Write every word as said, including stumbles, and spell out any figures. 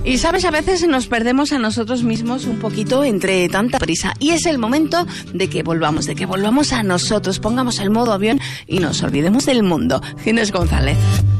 Y sabes, a veces nos perdemos a nosotros mismos un poquito entre tanta prisa. Y es el momento de que volvamos, de que volvamos a nosotros, pongamos el modo avión y nos olvidemos del mundo. Ginés González.